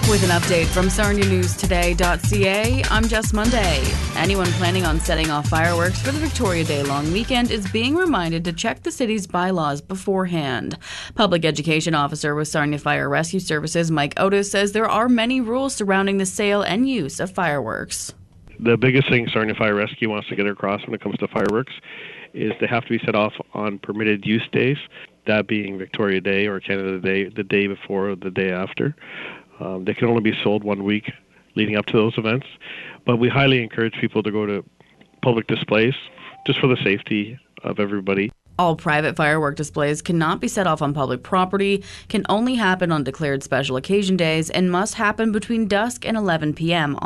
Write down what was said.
With an update from SarniaNewsToday.ca, I'm Jess Monday. Anyone planning on setting off fireworks for the Victoria Day long weekend is being reminded to check the city's bylaws beforehand. Public Education Officer with Sarnia Fire Rescue Services, Mike Otis, says there are many rules surrounding the sale and use of fireworks. The biggest thing Sarnia Fire Rescue wants to get across when it comes to fireworks is they have to be set off on permitted use days, that being Victoria Day or Canada Day, the day before or the day after. They can only be sold 1 week leading up to those events. But we highly encourage people to go to public displays just for the safety of everybody. All private firework displays cannot be set off on public property, can only happen on declared special occasion days, and must happen between dusk and 11 p.m.